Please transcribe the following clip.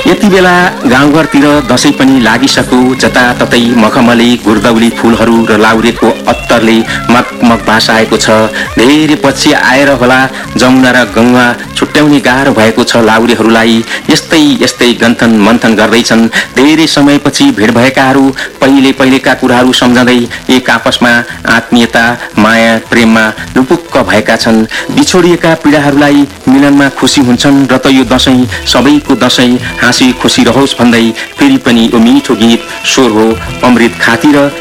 यति बेला गाउँघरतिर दशैं पनि लागिसक्यो। जताततै मखमली गुरदौली फूलहरू र लाउरेको अत्तरले मगमग भासाएको छ। धेरै पछि आएर होला जमुना र गंगा छुट्याउने गाह्रो भएको छ लाउरेहरूलाई। यस्तै यस्तै गन्थन मन्थन गर्दैछन्। धेरै समयपछि भेट भएकाहरू पहिलेका कुराहरू सम्झँदै एक आपसमा आत्मीयता माया प्रेममा लुपुक्क भएका छन्। बिछोडिएका पीडाहरूलाई मिलनमा खुसी हुन्छन् र त यो दशैं सबैको दशैं हाँसी खुसी रहोस् भन्दै फेरि पनि यो मिठो गीत स्वर हो अमृत खातिर